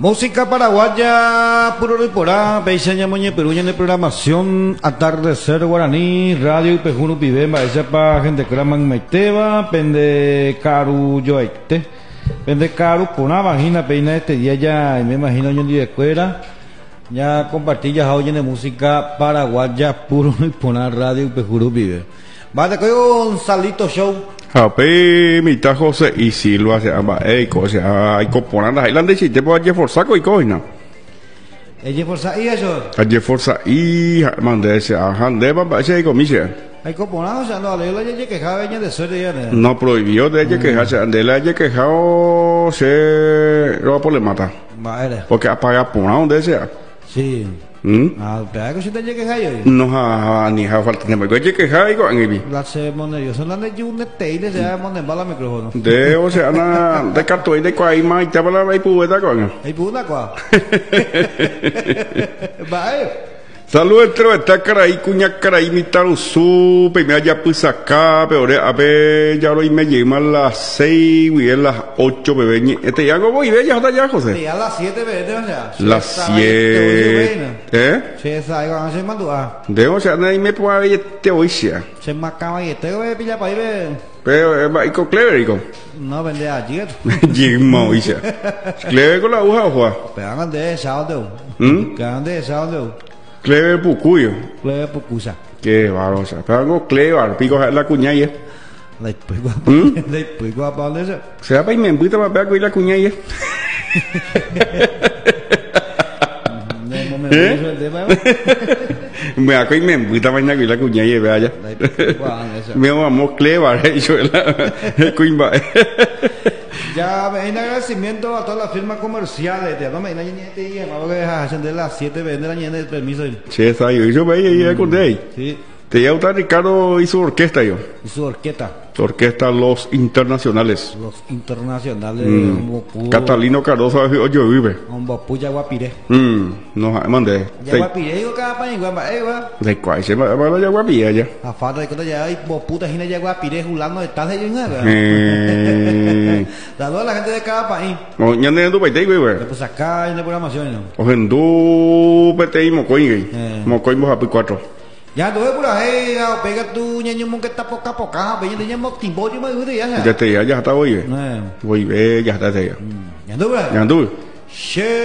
Música paraguaya, puro riporá, peiseña moñe peruña de programación, atardecer guaraní, radio y pejunu pibemba, esa pa gente kraman maiteba, pende caru yoite, pende caru pona vagina peina este día ya, me imagino yo en día de escuela, ya compartí ya oyen de música paraguaya, puro riporá, radio y pejunu pibe. Va de coyo un salito show. Hape mitad José y Silva se llama Eiko, se hay componer la Highland de te puedo Forzaco y coina. Ella forza y eso. Hay Forza y mande se han de va se comiche. Hay componer, o sea, no le oye que cada de suerte ya. No prohibió de ella que hace de la ella que jao se lo por le mata. Vale. Porque apaga pona donde sea. Sí. Ah, pero que si te llegue ahí. No ha ni ha falta de que que hay con ibi. La se money, yo son las de un teile se llama en bala micrófono. De o sea na de cartón de cuai mai te bala mai pueta con. Hay puna qua. Vale. Salud entro esta cara y cuña cara y mitad su primera ya pues acá pero a ver ya lo y me lleva a las 6 y a las 8 bebé este ya como y ya está ya José Sí, a las 7 bebé o sea. Las 7 Sí, esa ahí van a ser mandua. de o sea nadie me puede ver este hoy sea Se macaba y este voy a pillar para ir. pero y con cleverico No vende allí. Jimmo hoy sea clever con la aguja ojo Pero hagan de sábado. Que hagan de sábado. clever pucuyo Clever pucusa. qué bárbaro o sea pero algo clever pico la cuñaya Después guapa de eso. se va para me puta para pegar con la cuñaya me acá y me puta mañana con la cuñaya vea ya me vamos clever yo la cuimba ya en agradecimiento a todas las firmas comerciales te no me ni te día que hacen de las 7 vender la niña de permiso sí está yo veía y con ahí sí te ya está Ricardo y su orquesta yo y su orquesta Los Internacionales los internacionales Catalino Cardoso oye vive un bopuya guapire no mandé ya guapire digo cada país guapa de cuál se va a ya guapilla ya a falta de que ya hay boputa gina ya guapire julando de tal de nada dado a la gente de cada país o ya no pete güey pues acá en la programación o en du pete y mocoy mocoy a 4 ya tuve por ahí pega tu ñaño mon que está poca veía de llamo timbo yo me gusta ya ya te ya está hoy voy ve ya está ya ya tuve ya tú